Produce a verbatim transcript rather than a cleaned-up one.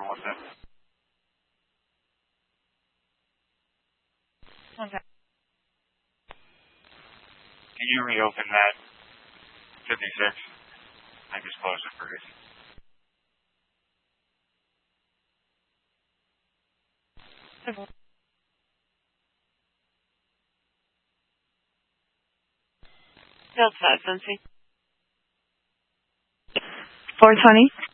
seven one seven. Okay. Can you reopen that fifty-six? I just closed it for you. Field size, Cincy. four twenty.